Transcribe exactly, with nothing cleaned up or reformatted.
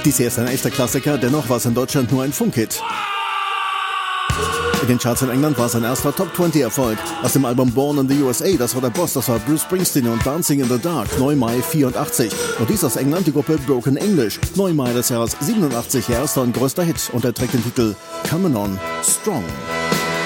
Dies hier ist ein echter Klassiker, dennoch war es in Deutschland nur ein Funkhit. In den Charts in England war sein erster Top zwanzig Erfolg. Aus dem Album Born in the U S A, das war der Boss, das war Bruce Springsteen und Dancing in the Dark, neun Mai vierundachtzig. Und dies aus England die Gruppe Broken English, neun Mai des Jahres siebenundachtzig, ihr erster und größter Hit, und er trägt den Titel Coming On Strong.